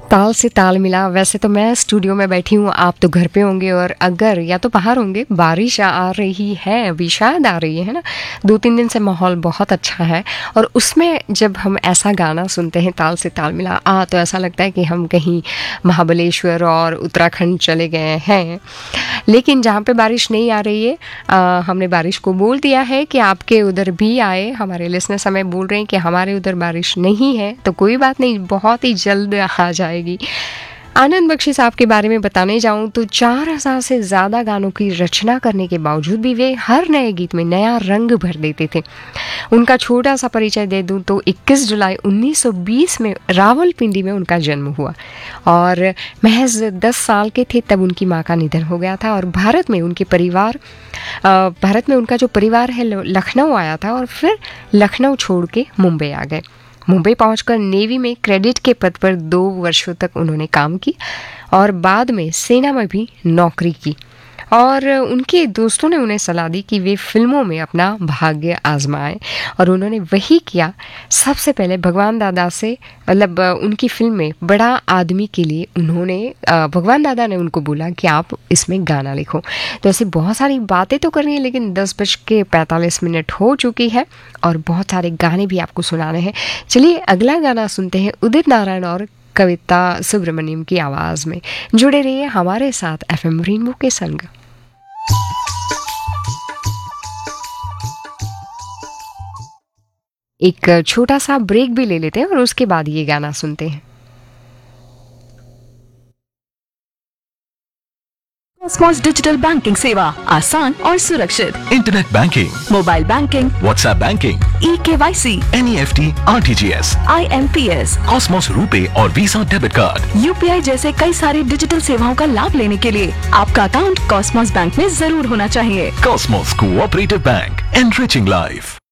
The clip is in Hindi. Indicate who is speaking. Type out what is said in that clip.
Speaker 1: ताल से ताल मिला। वैसे तो मैं स्टूडियो में बैठी हूँ, आप तो घर पे होंगे और अगर या तो बाहर होंगे। बारिश आ रही है, अभी शायद आ रही है ना। 2-3 दिन से माहौल बहुत अच्छा है और उसमें जब हम ऐसा गाना सुनते हैं ताल से ताल मिला तो ऐसा लगता है कि हम कहीं महाबलेश्वर और उत्तराखंड चले गए हैं। लेकिन जहाँ पे बारिश नहीं आ रही है, हमने बारिश को बोल दिया है कि आपके उधर भी आए। हमारे लिसनर्स हमें बोल रहे हैं कि हमारे उधर बारिश नहीं है, तो कोई बात नहीं, बहुत ही जल्द आ जाएगी। आनंद बख्शी साहब के बारे में बताने जाऊं तो 4000 से ज़्यादा गानों की रचना करने के बावजूद भी वे हर नए गीत में नया रंग भर देते थे। उनका छोटा सा परिचय दे दूं तो 21 जुलाई 1920 में रावलपिंडी में उनका जन्म हुआ और महज 10 साल के थे तब उनकी मां का निधन हो गया था। और भारत में उनका जो परिवार है लखनऊ आया था और फिर लखनऊ छोड़ के मुंबई आ गए। मुंबई पहुंचकर नेवी में क्रेडिट के पद पर 2 वर्षों तक उन्होंने काम की और बाद में सेना में भी नौकरी की। और उनके दोस्तों ने उन्हें सलाह दी कि वे फिल्मों में अपना भाग्य आजमाएं और उन्होंने वही किया। सबसे पहले भगवान दादा से मतलब उनकी फिल्म में बड़ा आदमी के लिए उन्होंने भगवान दादा ने उनको बोला कि आप इसमें गाना लिखो। तो ऐसी बहुत सारी बातें तो करनी है, लेकिन 10:45 हो चुकी है और बहुत सारे गाने भी आपको सुनाने हैं। चलिए अगला गाना सुनते हैं उदित नारायण और कविता सुब्रमण्यम की आवाज़ में। जुड़े रहिए हमारे साथ FM रेनबो के संग। एक छोटा सा ब्रेक भी ले लेते हैं और उसके बाद ये गाना सुनते हैं।
Speaker 2: कॉस्मोस डिजिटल बैंकिंग सेवा आसान और सुरक्षित।
Speaker 3: Internet banking,
Speaker 2: mobile banking,
Speaker 3: WhatsApp banking,
Speaker 2: eKYC,
Speaker 3: NEFT, RTGS,
Speaker 2: IMPS,
Speaker 3: Cosmos RuPay और वीजा डेबिट कार्ड,
Speaker 2: UPI जैसे कई सारी डिजिटल सेवाओं का लाभ लेने के लिए आपका अकाउंट कॉस्मोस बैंक में जरूर होना चाहिए।
Speaker 3: Cosmos cooperative bank, enriching life.